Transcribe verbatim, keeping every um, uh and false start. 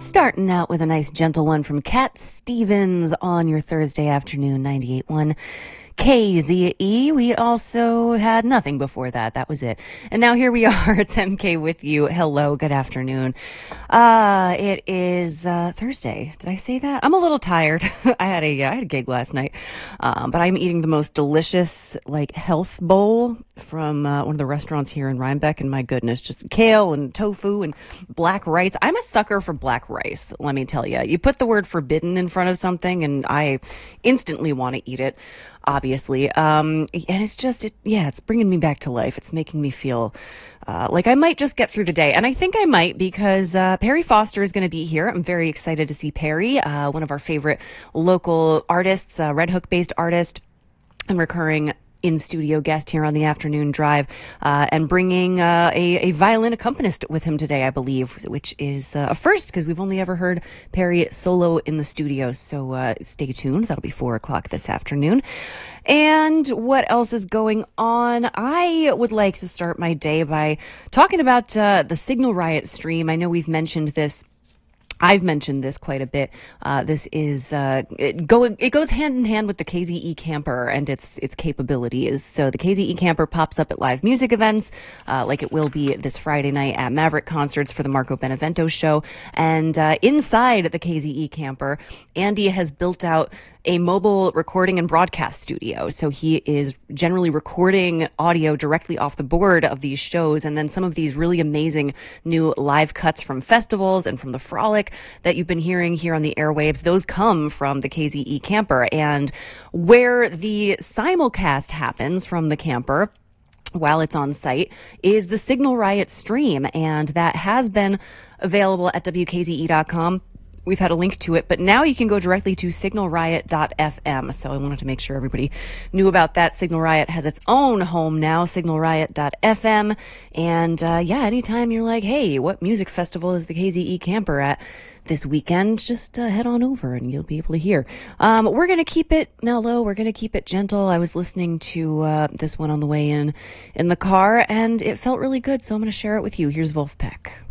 Starting out with a nice gentle one from Cat Stevens on your Thursday afternoon, ninety-eight point one K Z E. We also had nothing before that. That was it. And now here we are. It's M K with you. Hello. Good afternoon. Uh, it is, uh, Thursday. Did I say that? I'm a little tired. I had a, I had a gig last night. Um, but I'm eating the most delicious, like, health bowl from, uh, one of the restaurants here in Rhinebeck. And my goodness, just kale and tofu and black rice. I'm a sucker for black rice. Let me tell you, you put the word forbidden in front of something and I instantly want to eat it. Obviously. Um, and it's just, it, yeah, it's bringing me back to life. It's making me feel, uh, like I might just get through the day. And I think I might because, uh, Perry Foster is going to be here. I'm very excited to see Perry, uh, one of our favorite local artists, uh, Red Hook based artist and recurring in-studio guest here on the afternoon drive, uh, and bringing uh, a, a violin accompanist with him today, I believe, which is uh, a first because we've only ever heard Perry solo in the studio. So uh, stay tuned. That'll be four o'clock this afternoon. And what else is going on? I would like to start my day by talking about uh, the Signal Riot stream. I know we've mentioned this. I've mentioned this quite a bit. Uh, this is, uh, it going, it goes hand in hand with the K Z E Camper and its, its capabilities. So the K Z E Camper pops up at live music events, uh, like it will be this Friday night at Maverick Concerts for the Marco Benevento show. And, uh, inside the K Z E Camper, Andy has built out a mobile recording and broadcast studio. So he is generally recording audio directly off the board of these shows. And then some of these really amazing new live cuts from festivals and from the Frolic that you've been hearing here on the airwaves, those come from the K Z E Camper. And where the simulcast happens from the camper while it's on site is the Signal Riot stream. And that has been available at W K Z E dot com. We've had a link to it, but now you can go directly to signal riot dot f m. So I wanted to make sure everybody knew about that. Signal Riot has its own home now, signal riot dot f m. And uh, yeah, anytime you're like, hey, what music festival is the K Z E Camper at this weekend, just uh, head on over and you'll be able to hear. Um, we're going to keep it mellow. We're going to keep it gentle. I was listening to uh, this one on the way in in the car, and it felt really good, so I'm going to share it with you. Here's Wolfpack.